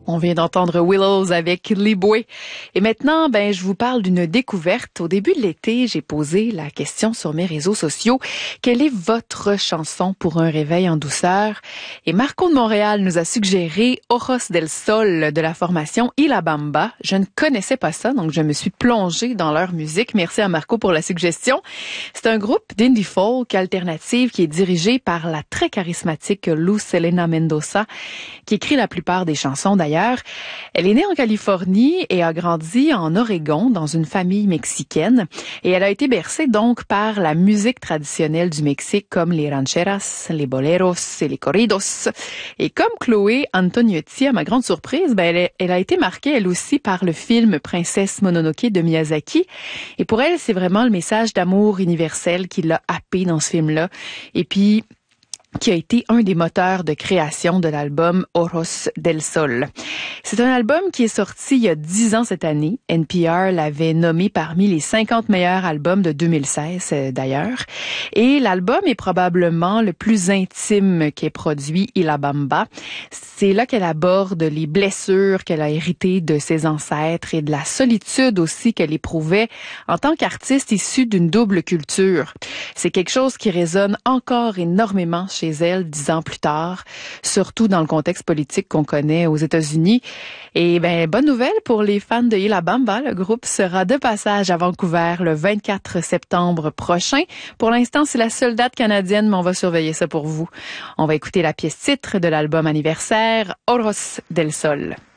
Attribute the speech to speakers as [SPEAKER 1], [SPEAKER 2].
[SPEAKER 1] On vient d'entendre Willows avec Liboué. Et maintenant, je vous parle d'une découverte. Au début de l'été, j'ai posé la question sur mes réseaux sociaux. Quelle est votre chanson pour un réveil en douceur? Et Marco de Montréal nous a suggéré Ojos del Sol de la formation Y La Bamba. Je ne connaissais pas ça, donc je me suis plongée dans leur musique. Merci à Marco pour la suggestion. C'est un groupe d'indie folk alternative qui est dirigé par la très charismatique Luz Helena Mendoza, qui écrit la plupart des chansons d'ailleurs. Elle est née en Californie et a grandi en Oregon dans une famille mexicaine. Et elle a été bercée donc par la musique traditionnelle du Mexique comme les rancheras, les boleros et les corridos. Et comme Chloé Antoniotti, à ma grande surprise, elle a été marquée elle aussi par le film Princesse Mononoke de Miyazaki. Et pour elle, c'est vraiment le message d'amour universel qui l'a happée dans ce film-là. Et puis, qui a été un des moteurs de création de l'album Ojos del Sol. C'est un album qui est sorti il y a 10 ans cette année. NPR l'avait nommé parmi les 50 meilleurs albums de 2016 d'ailleurs. Et l'album est probablement le plus intime qu'ait produit Y La Bamba. C'est là qu'elle aborde les blessures qu'elle a héritées de ses ancêtres et de la solitude aussi qu'elle éprouvait en tant qu'artiste issue d'une double culture. C'est quelque chose qui résonne encore énormément chez elle 10 ans plus tard, surtout dans le contexte politique qu'on connaît aux États-Unis. Et bonne nouvelle pour les fans de Y La Bamba, le groupe sera de passage à Vancouver le 24 septembre prochain. Pour l'instant, c'est la seule date canadienne, mais on va surveiller ça pour vous. On va écouter la pièce titre de l'album anniversaire, Ojos del Sol.